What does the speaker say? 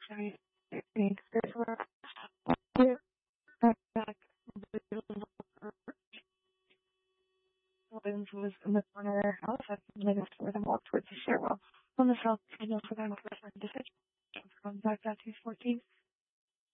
Sorry. There's where we're back. Williams was in the corner of their house. I made us where them walk towards the stairwell. On the south signal for them with reference to contact at 214.